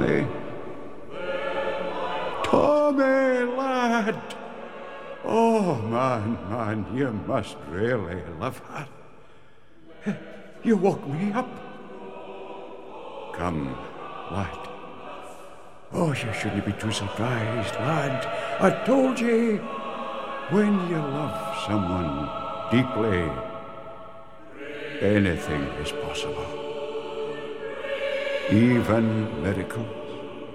Tommy. Tommy, lad! Oh, man, you must really love her. You woke me up. Come, lad. Oh, you shouldn't be too surprised, lad. I told ye, when you love someone deeply, anything is possible. Even miracles.